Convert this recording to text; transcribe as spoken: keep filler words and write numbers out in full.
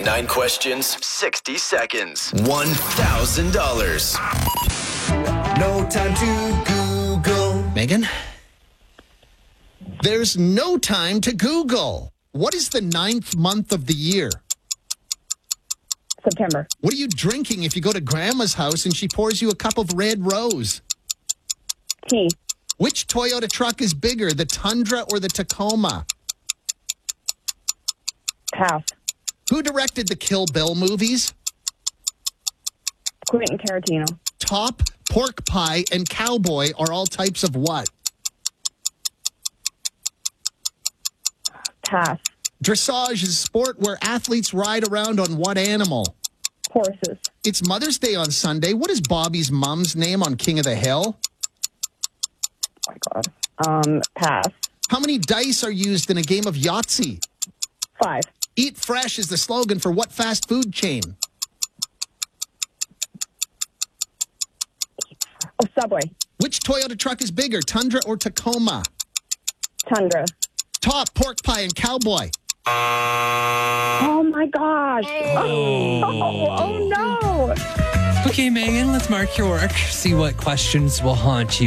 Nine questions, sixty seconds, one thousand dollars. No time to Google. Megan? There's no time to Google. What is the ninth month of the year? September. What are you drinking if you go to Grandma's house and she pours you a cup of Red Rose? Tea. Which Toyota truck is bigger, the Tundra or the Tacoma? Pass. Who directed the Kill Bill movies? Quentin Tarantino. Top, pork pie, and cowboy are all types of what? Pass. Dressage is a sport where athletes ride around on what animal? Horses. It's Mother's Day on Sunday. What is Bobby's mom's name on King of the Hill? Oh, my God. Um, pass. How many dice are used in a game of Yahtzee? Five. Eat fresh is the slogan for what fast food chain? Oh, Subway. Which Toyota truck is bigger, Tundra or Tacoma? Tundra. Top, pork pie, and cowboy. Oh, my gosh. Oh, oh, oh no. Okay, Megan, let's mark your work. See what questions will haunt you.